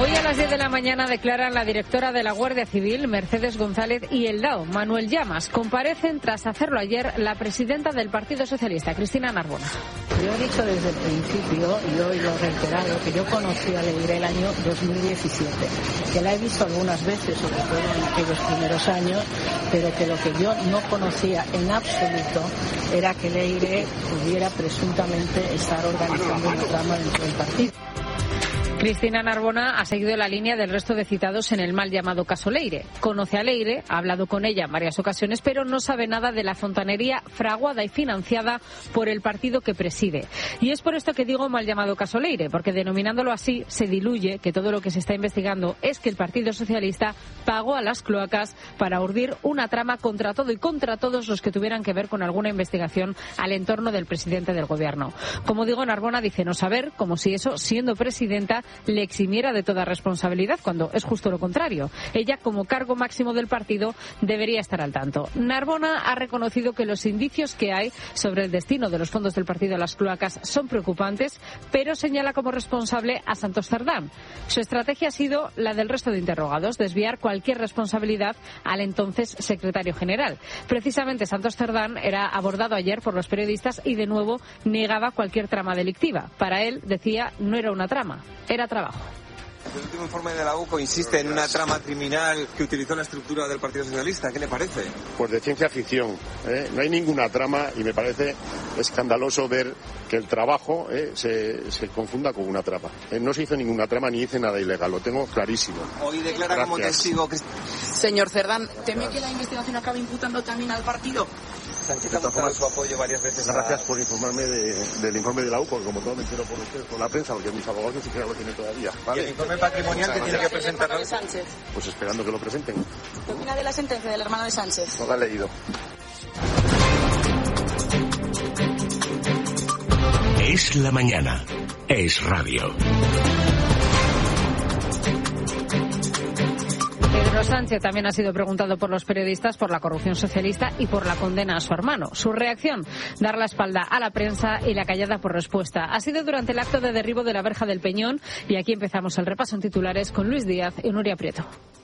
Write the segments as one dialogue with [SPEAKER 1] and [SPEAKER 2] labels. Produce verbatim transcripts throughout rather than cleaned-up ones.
[SPEAKER 1] Hoy a las diez de la mañana declaran la directora de la Guardia Civil, Mercedes González, y el D A O, Manuel Llamas. Comparecen tras hacerlo ayer la presidenta del Partido Socialista, Cristina Narbona.
[SPEAKER 2] Yo he dicho desde el principio, y hoy lo he reiterado, que yo conocí a Leire el año dos mil diecisiete, que la he visto algunas veces, sobre todo en aquellos primeros años, pero que lo que yo no conocía en absoluto era que Leire pudiera presuntamente estar organizando una trama dentro del partido.
[SPEAKER 1] Cristina Narbona ha seguido la línea del resto de citados en el mal llamado caso Leire. Conoce a Leire, ha hablado con ella en varias ocasiones, pero no sabe nada de la fontanería fraguada y financiada por el partido que preside. Y es por esto que digo mal llamado caso Leire, porque denominándolo así se diluye que todo lo que se está investigando es que el Partido Socialista pagó a las cloacas para urdir una trama contra todo y contra todos los que tuvieran que ver con alguna investigación al entorno del presidente del Gobierno. Como digo, Narbona dice no saber, como si eso, siendo presidenta, le eximiera de toda responsabilidad, cuando es justo lo contrario. Ella, como cargo máximo del partido, debería estar al tanto. Narbona ha reconocido que los indicios que hay sobre el destino de los fondos del partido a las cloacas son preocupantes, pero señala como responsable a Santos Cerdán. Su estrategia ha sido la del resto de interrogados, desviar cualquier responsabilidad al entonces secretario general. Precisamente Santos Cerdán era abordado ayer por los periodistas y, de nuevo, negaba cualquier trama delictiva. Para él, decía, no era una trama, era trabajo.
[SPEAKER 3] El último informe de la U C O insiste en una trama criminal que utilizó la estructura del Partido Socialista. ¿Qué le parece?
[SPEAKER 4] Pues de ciencia ficción. ¿eh? No hay ninguna trama y me parece escandaloso ver que el trabajo ¿eh? se, se confunda con una trama. Eh, no se hizo ninguna trama ni hice nada ilegal, lo tengo clarísimo.
[SPEAKER 3] Hoy declara Gracias. Como testigo...
[SPEAKER 5] Señor Cerdán, ¿teme que la investigación acabe imputando también al partido?
[SPEAKER 3] Sánchez ha mostrado su apoyo varias veces.
[SPEAKER 4] Gracias a... por informarme de, del informe de la U C O, porque como todo me entero por ustedes, por la prensa, porque mis abogados ni siquiera lo tienen todavía. ¿Vale?
[SPEAKER 3] ¿Y el informe patrimonial que tiene que presentar?
[SPEAKER 4] Pues esperando que lo presenten.
[SPEAKER 5] ¿Qué opina de la sentencia del hermano de Sánchez?
[SPEAKER 4] No la he leído.
[SPEAKER 6] Es la mañana. Es radio.
[SPEAKER 1] Pedro Sánchez también ha sido preguntado por los periodistas por la corrupción socialista y por la condena a su hermano. Su reacción, dar la espalda a la prensa y la callada por respuesta. Ha sido durante el acto de derribo de la verja del Peñón y aquí empezamos el repaso en titulares con Luis Díaz y Nuria Prieto.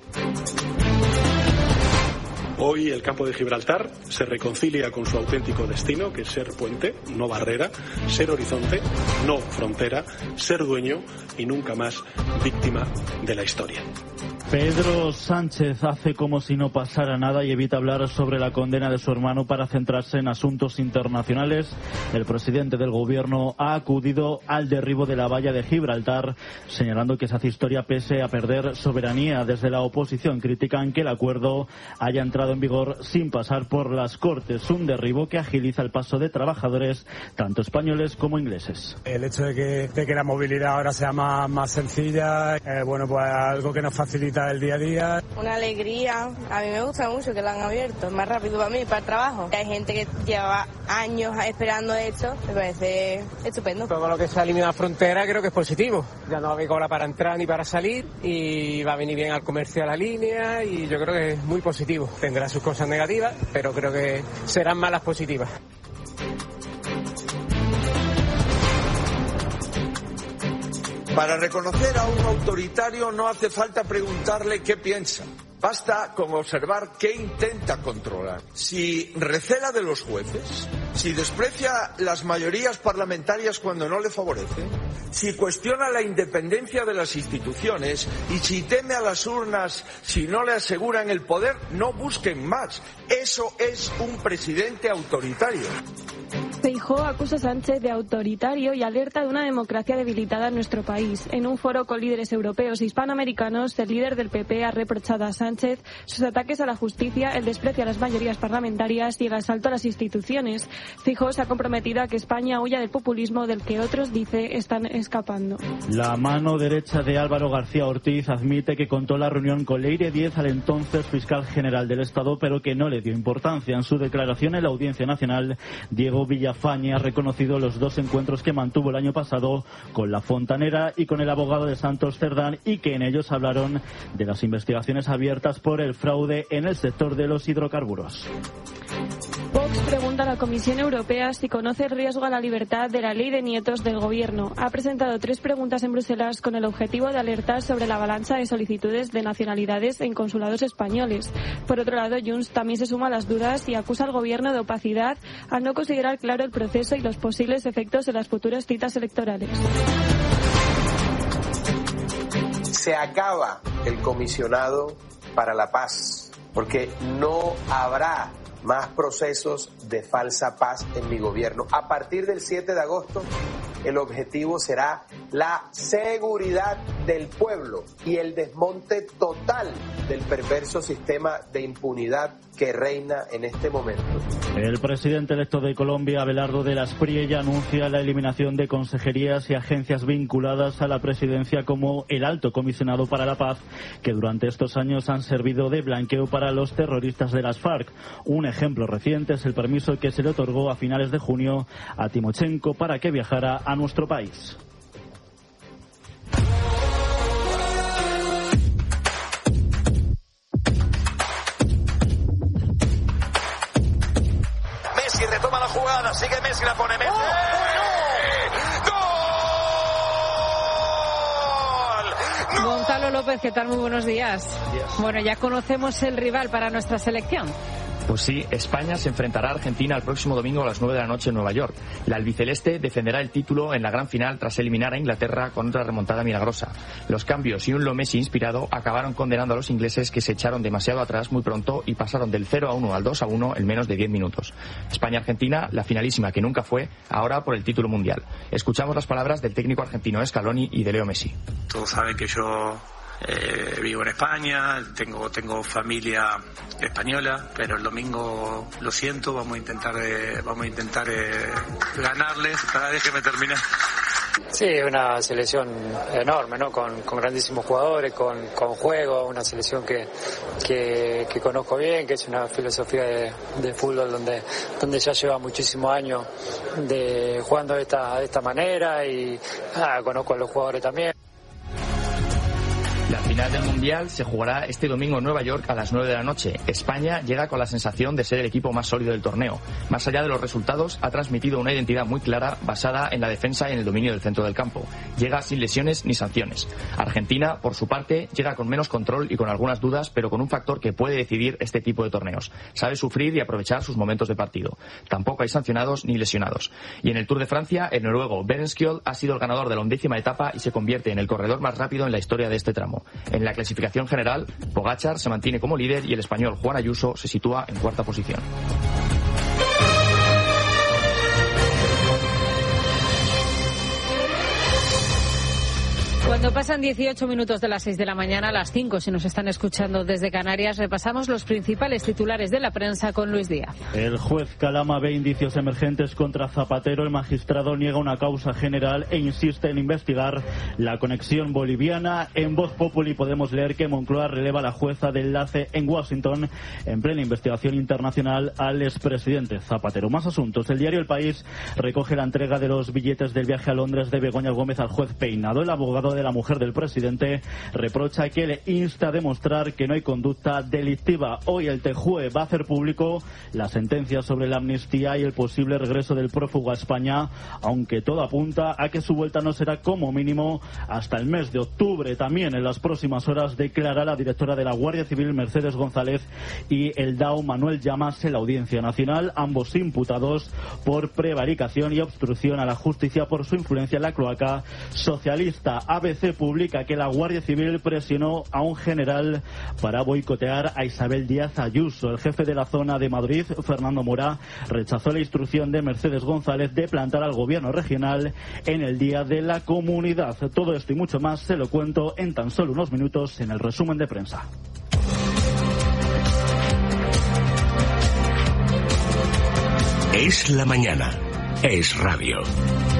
[SPEAKER 7] Hoy el campo de Gibraltar se reconcilia con su auténtico destino, que es ser puente, no barrera, ser horizonte, no frontera, ser dueño y nunca más víctima de la historia.
[SPEAKER 8] Pedro Sánchez hace como si no pasara nada y evita hablar sobre la condena de su hermano para centrarse en asuntos internacionales. El presidente del Gobierno ha acudido al derribo de la valla de Gibraltar, señalando que se hace historia pese a perder soberanía. Desde la oposición critican que el acuerdo haya entrado en vigor sin pasar por las Cortes, un derribo que agiliza el paso de trabajadores, tanto españoles como ingleses.
[SPEAKER 9] El hecho de que, de que la movilidad ahora sea más, más sencilla, eh, bueno, pues algo que nos facilita el día a día.
[SPEAKER 10] Una alegría, a mí me gusta mucho que lo han abierto, es más rápido para mí, para el trabajo. Hay gente que lleva años esperando esto, me parece estupendo.
[SPEAKER 11] Todo lo que se elimina la frontera creo que es positivo, ya no va a haber cola para entrar ni para salir y va a venir bien al comercio a la línea y yo creo que es muy positivo. Tendrá sus cosas negativas, pero creo que serán más las positivas.
[SPEAKER 12] Para reconocer a un autoritario no hace falta preguntarle qué piensa. Basta con observar qué intenta controlar. Si recela de los jueces, si desprecia las mayorías parlamentarias cuando no le favorecen, si cuestiona la independencia de las instituciones y si teme a las urnas si no le aseguran el poder, no busquen más. Eso es un presidente autoritario.
[SPEAKER 13] Feijóo acusa a Sánchez de autoritario y alerta de una democracia debilitada en nuestro país. En un foro con líderes europeos e hispanoamericanos, el líder del P P ha reprochado a Sánchez sus ataques a la justicia, el desprecio a las mayorías parlamentarias y el asalto a las instituciones. Feijóo se ha comprometido a que España huya del populismo del que otros, dice, están escapando.
[SPEAKER 8] La mano derecha de Álvaro García Ortiz admite que contó la reunión con Leire Díez, al entonces fiscal general del Estado, pero que no le dio importancia. En su declaración en la Audiencia Nacional, Diego Villa Villafañe ha reconocido los dos encuentros que mantuvo el año pasado con la Fontanera y con el abogado de Santos Cerdán, y que en ellos hablaron de las investigaciones abiertas por el fraude en el sector de los hidrocarburos.
[SPEAKER 13] Vox pregunta a la Comisión Europea si conoce el riesgo a la libertad de la ley de nietos del Gobierno. Ha presentado tres preguntas en Bruselas con el objetivo de alertar sobre la avalancha de solicitudes de nacionalidades en consulados españoles. Por otro lado, Junts también se suma a las dudas y acusa al Gobierno de opacidad al no considerar claro el proceso y los posibles efectos de las futuras citas electorales.
[SPEAKER 14] Se acaba el comisionado para la paz, porque no habrá más procesos de falsa paz en mi gobierno. A partir del siete de agosto, el objetivo será la seguridad del pueblo y el desmonte total del perverso sistema de impunidad que reina en este momento.
[SPEAKER 8] El presidente electo de Colombia, Abelardo de la Espriella, anuncia la eliminación de consejerías y agencias vinculadas a la presidencia, como el Alto Comisionado para la Paz, que durante estos años han servido de blanqueo para los terroristas de las FARC. Un ejemplo reciente es el permiso que se le otorgó a finales de junio a Timochenko para que viajara a nuestro país.
[SPEAKER 15] Messi retoma la jugada, sigue Messi, la pone Messi. ¡Oh! ¡Gol!
[SPEAKER 1] Gonzalo López, ¿qué tal? Muy buenos días.
[SPEAKER 16] días.
[SPEAKER 1] Bueno, ya conocemos el rival para nuestra selección.
[SPEAKER 16] Pues sí, España se enfrentará a Argentina el próximo domingo a las nueve de la noche en Nueva York. La albiceleste defenderá el título en la gran final tras eliminar a Inglaterra con otra remontada milagrosa. Los cambios y un Lo Messi inspirado acabaron condenando a los ingleses, que se echaron demasiado atrás muy pronto y pasaron del cero a uno al dos a uno en menos de diez minutos. España-Argentina, la finalísima que nunca fue, ahora por el título mundial. Escuchamos las palabras del técnico argentino Scaloni y de Leo Messi.
[SPEAKER 7] Todos saben que yo Eh, vivo en España, tengo tengo familia española, pero el domingo lo siento, vamos a intentar eh, vamos a intentar eh, ganarles. Para déjeme terminar.
[SPEAKER 17] Sí, una selección enorme, ¿no? Con, con grandísimos jugadores, con, con juego, una selección que, que, que conozco bien, que es una filosofía de, de fútbol donde, donde ya lleva muchísimos años de jugando de esta, de esta manera y ah, conozco a los jugadores también.
[SPEAKER 16] La final del Mundial se jugará este domingo en Nueva York a las nueve de la noche. España llega con la sensación de ser el equipo más sólido del torneo. Más allá de los resultados, ha transmitido una identidad muy clara basada en la defensa y en el dominio del centro del campo. Llega sin lesiones ni sanciones. Argentina, por su parte, llega con menos control y con algunas dudas, pero con un factor que puede decidir este tipo de torneos. Sabe sufrir y aprovechar sus momentos de partido. Tampoco hay sancionados ni lesionados. Y en el Tour de Francia, el noruego Berenskjold ha sido el ganador de la undécima etapa y se convierte en el corredor más rápido en la historia de este tramo. En la clasificación general, Pogačar se mantiene como líder y el español Juan Ayuso se sitúa en cuarta posición.
[SPEAKER 1] Cuando pasan dieciocho minutos de las seis de la mañana, a las cinco, si nos están escuchando desde Canarias, repasamos los principales titulares de la prensa con Luis Díaz.
[SPEAKER 8] El juez Calama ve indicios emergentes contra Zapatero. El magistrado niega una causa general e insiste en investigar la conexión boliviana. En Voz Populi podemos leer que Moncloa releva a la jueza de enlace en Washington en plena investigación internacional al expresidente Zapatero. Más asuntos. El diario El País recoge la entrega de los billetes del viaje a Londres de Begoña Gómez al juez Peinado. El abogado de la mujer del presidente reprocha que le insta a demostrar que no hay conducta delictiva. Hoy el T J U E va a hacer público la sentencia sobre la amnistía y el posible regreso del prófugo a España, aunque todo apunta a que su vuelta no será como mínimo hasta el mes de octubre. También en las próximas horas declara la directora de la Guardia Civil, Mercedes González, y el D A O, Manuel Llamas, en la Audiencia Nacional, ambos imputados por prevaricación y obstrucción a la justicia por su influencia en la cloaca socialista. A B C publica que la Guardia Civil presionó a un general para boicotear a Isabel Díaz Ayuso. El jefe de la zona de Madrid, Fernando Mora, rechazó la instrucción de Mercedes González de plantar al gobierno regional en el Día de la Comunidad. Todo esto y mucho más se lo cuento en tan solo unos minutos en el resumen de prensa.
[SPEAKER 6] Es la mañana. Es radio.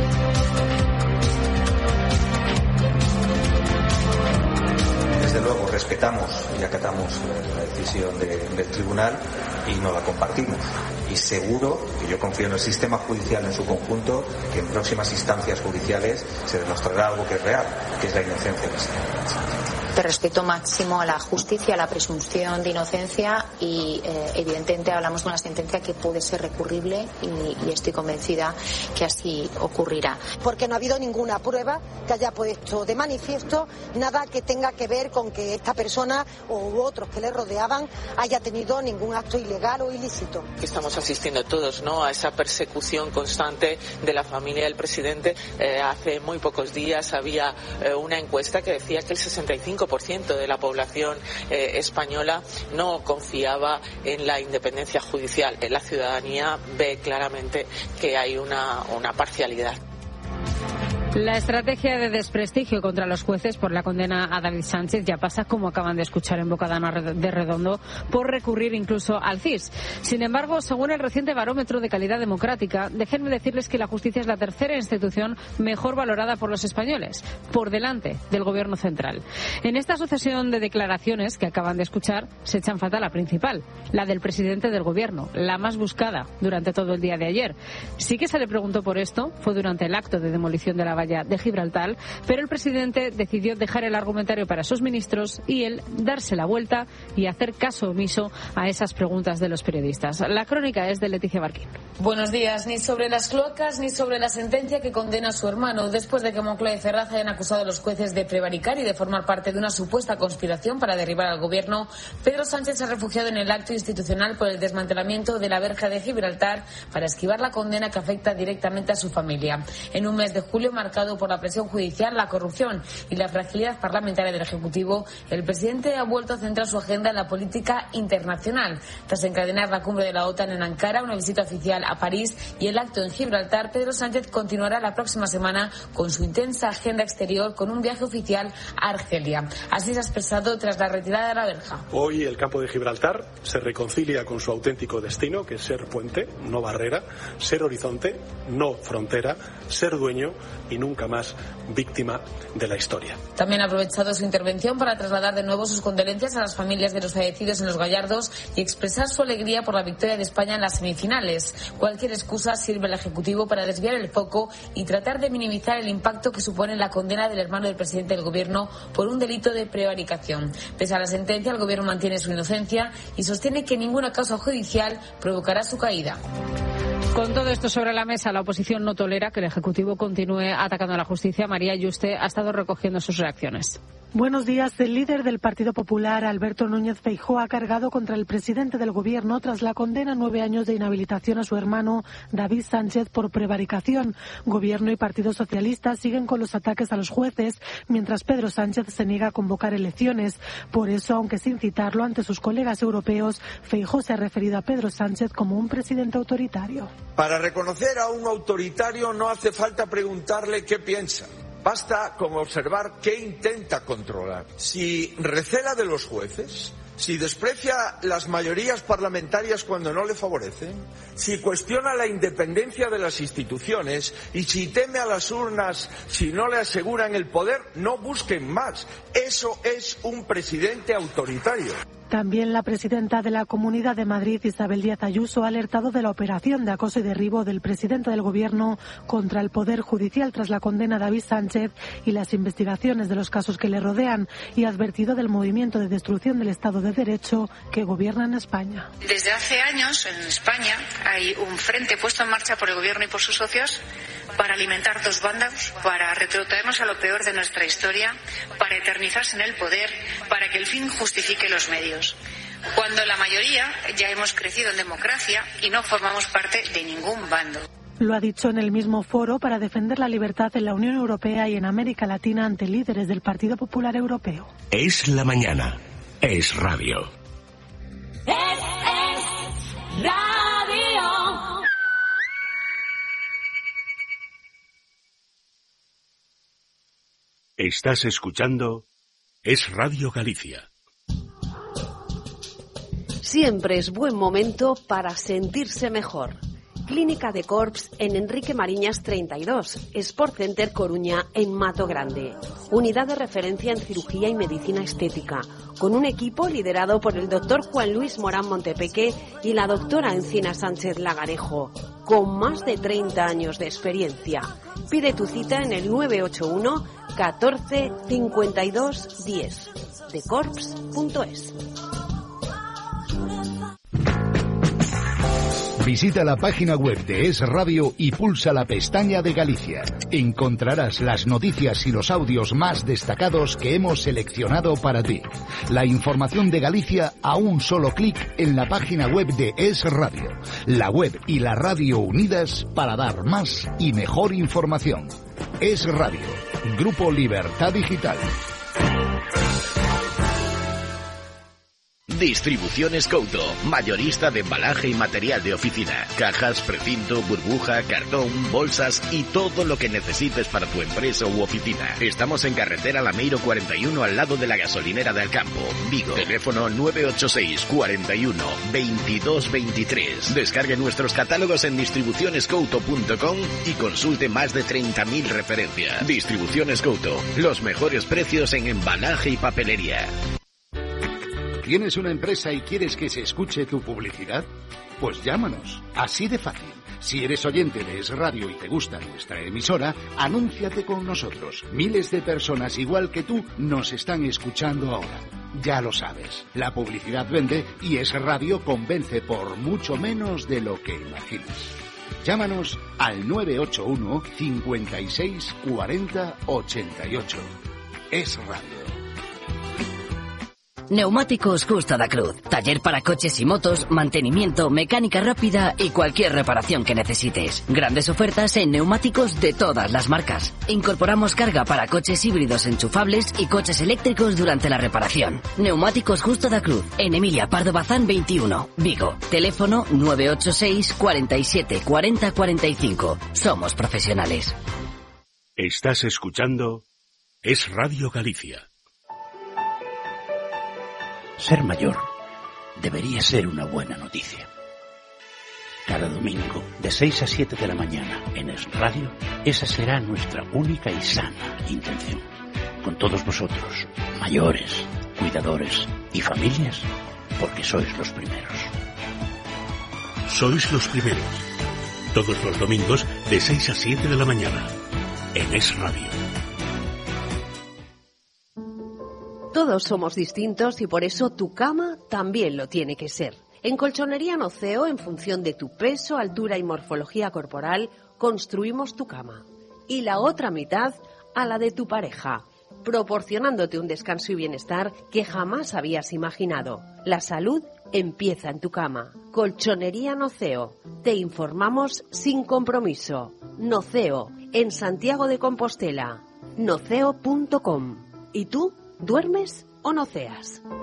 [SPEAKER 12] Desde luego,
[SPEAKER 18] respetamos y acatamos la decisión de, del tribunal y no la compartimos. Y seguro que yo confío en el sistema judicial en su conjunto, que en próximas instancias judiciales se demostrará algo que es real, que es la inocencia del señor.
[SPEAKER 19] De respeto máximo a la justicia, a la presunción de inocencia y eh, evidentemente hablamos de una sentencia que puede ser recurrible y, y estoy convencida que así ocurrirá.
[SPEAKER 20] Porque no ha habido ninguna prueba que haya puesto de manifiesto nada que tenga que ver con que esta persona u otros que le rodeaban haya tenido ningún acto ilegal o ilícito.
[SPEAKER 5] Estamos asistiendo todos, ¿no?, a esa persecución constante de la familia del presidente. Eh, hace muy pocos días había eh, una encuesta que decía que el sesenta y cinco por ciento de la población eh, española no confiaba en la independencia judicial. La ciudadanía ve claramente que hay una, una parcialidad.
[SPEAKER 1] La estrategia de desprestigio contra los jueces por la condena a David Sánchez ya pasa, como acaban de escuchar en boca de Ana de Redondo, por recurrir incluso al C I S. Sin embargo, según el reciente barómetro de calidad democrática, déjenme decirles que la justicia es la tercera institución mejor valorada por los españoles, por delante del Gobierno central. En esta sucesión de declaraciones que acaban de escuchar, se echan falta la principal, la del presidente del Gobierno, la más buscada durante todo el día de ayer. Sí que se le preguntó por esto, fue durante el acto de demolición de la de Gibraltar, pero el presidente decidió dejar el argumentario para sus ministros y él darse la vuelta y hacer caso omiso a esas preguntas de los periodistas. La crónica es de Leticia Barquín.
[SPEAKER 21] Buenos días. Ni sobre las cloacas ni sobre la sentencia que condena a su hermano después de que Moncloa y Ferraz hayan acusado a los jueces de prevaricar y de formar parte de una supuesta conspiración para derribar al gobierno. Pedro Sánchez se ha refugiado en el acto institucional por el desmantelamiento de la verja de Gibraltar para esquivar la condena que afecta directamente a su familia. En un mes de julio marcado por la presión judicial, la corrupción y la fragilidad parlamentaria del Ejecutivo, el presidente ha vuelto a centrar su agenda en la política internacional. Tras encadenar la cumbre de la OTAN en Ankara, una visita oficial a París y el acto en Gibraltar, Pedro Sánchez continuará la próxima semana con su intensa agenda exterior con un viaje oficial a Argelia. Así se ha expresado tras la retirada de la verja.
[SPEAKER 7] Hoy el campo de Gibraltar se reconcilia con su auténtico destino, que es ser puente, no barrera, ser horizonte, no frontera, ser dueño y nunca más víctima de la historia.
[SPEAKER 21] También ha aprovechado su intervención para trasladar de nuevo sus condolencias a las familias de los fallecidos en los Gallardos y expresar su alegría por la victoria de España en las semifinales. Cualquier excusa sirve al Ejecutivo para desviar el foco y tratar de minimizar el impacto que supone la condena del hermano del presidente del Gobierno por un delito de prevaricación. Pese a la sentencia, el Gobierno mantiene su inocencia y sostiene que ninguna causa judicial provocará su caída.
[SPEAKER 1] Con todo esto sobre la mesa, la oposición no tolera que el Ejecutivo continúe atacando a la justicia. María Yuste ha estado recogiendo sus reacciones.
[SPEAKER 22] Buenos días. El líder del Partido Popular, Alberto Núñez Feijóo, ha cargado contra el presidente del Gobierno tras la condena a nueve años de inhabilitación a su hermano David Sánchez por prevaricación. Gobierno y Partido Socialista siguen con los ataques a los jueces, mientras Pedro Sánchez se niega a convocar elecciones. Por eso, aunque sin citarlo ante sus colegas europeos, Feijóo se ha referido a Pedro Sánchez como un presidente autoritario.
[SPEAKER 12] Para reconocer a un autoritario no hace falta preguntarle qué piensa. Basta con observar qué intenta controlar. Si recela de los jueces, si desprecia las mayorías parlamentarias cuando no le favorecen, si cuestiona la independencia de las instituciones y si teme a las urnas si no le aseguran el poder, no busquen más. Eso es un presidente autoritario.
[SPEAKER 22] También la presidenta de la Comunidad de Madrid, Isabel Díaz Ayuso, ha alertado de la operación de acoso y derribo del presidente del Gobierno contra el Poder Judicial tras la condena a David Sánchez y las investigaciones de los casos que le rodean, y ha advertido del movimiento de destrucción del Estado de Derecho que gobierna en España.
[SPEAKER 23] Desde hace años en España hay un frente puesto en marcha por el Gobierno y por sus socios para alimentar dos bandas, para retrotraernos a lo peor de nuestra historia, para eternizarse en el poder, para que el fin justifique los medios. Cuando la mayoría ya hemos crecido en democracia y no formamos parte de ningún bando.
[SPEAKER 22] Lo ha dicho en el mismo foro para defender la libertad en la Unión Europea y en América Latina ante líderes del Partido Popular Europeo.
[SPEAKER 6] Es la mañana. Es radio.
[SPEAKER 24] Es, es radio.
[SPEAKER 6] Estás escuchando Es Radio Galicia.
[SPEAKER 25] Siempre es buen momento para sentirse mejor.
[SPEAKER 2] Clínica de Corps en Enrique Mariñas treinta y dos, Sport Center Coruña en Mato Grande. Unidad de referencia en cirugía y medicina estética, con un equipo liderado por el doctor Juan Luis Morán Montepeque y la doctora Encina Sánchez Lagarejo, con más de treinta años de experiencia. Pide tu cita en el nueve ocho uno catorce cincuenta y dos diez, de corps punto es.
[SPEAKER 3] Visita la página web de Es Radio y pulsa la pestaña de Galicia. Encontrarás las noticias y los audios más destacados que hemos seleccionado para ti. La información de Galicia a un solo clic en la página web de Es Radio. La web y la radio unidas para dar más y mejor información. Es Radio, Grupo Libertad Digital.
[SPEAKER 4] Distribuciones Couto, mayorista de embalaje y material de oficina, cajas, precinto, burbuja, cartón, bolsas y todo lo que necesites para tu empresa u oficina. Estamos en carretera Lameiro cuarenta y uno al lado de la gasolinera del Campo, Vigo. Teléfono nueve ocho seis, cuarenta y uno, veintidós veintitrés. Descargue nuestros catálogos en distribuciones couto punto com y consulte más de treinta mil referencias. Distribuciones Couto, los mejores precios en embalaje y papelería.
[SPEAKER 3] ¿Tienes una empresa y quieres que se escuche tu publicidad? Pues llámanos, así de fácil. Si eres oyente de Es Radio y te gusta nuestra emisora, anúnciate con nosotros. Miles de personas igual que tú nos están escuchando ahora. Ya lo sabes, la publicidad vende y Es Radio convence por mucho menos de lo que imaginas. Llámanos al nueve ocho uno cincuenta y seis cuarenta ochenta y ocho. Es Radio.
[SPEAKER 9] Neumáticos Justo da Cruz. Taller para coches y motos, mantenimiento, mecánica rápida y cualquier reparación que necesites. Grandes ofertas en neumáticos de todas las marcas. Incorporamos carga para coches híbridos enchufables y coches eléctricos durante la reparación. Neumáticos Justo da Cruz. En Emilia Pardo Bazán veintiuno, Vigo. Teléfono nueve ocho seis, cuarenta y siete, cuarenta, cuarenta y cinco. Somos profesionales.
[SPEAKER 6] Estás escuchando Es Radio Galicia.
[SPEAKER 25] Ser mayor debería ser una buena noticia. Cada domingo, de seis a siete de la mañana, en Es Radio, esa será nuestra única y sana intención. Con todos vosotros, mayores, cuidadores y familias, porque sois los primeros.
[SPEAKER 6] Sois los primeros. Todos los domingos, de seis a siete de la mañana, en Es Radio.
[SPEAKER 2] Todos somos distintos y por eso tu cama también lo tiene que ser. En Colchonería Noceo, en función de tu peso, altura y morfología corporal, construimos tu cama. Y la otra mitad a la de tu pareja, proporcionándote un descanso y bienestar que jamás habías imaginado. La salud empieza en tu cama. Colchonería Noceo. Te informamos sin compromiso. Noceo, en Santiago de Compostela. noceo punto com. ¿Y tú? ¿Duermes o noceas?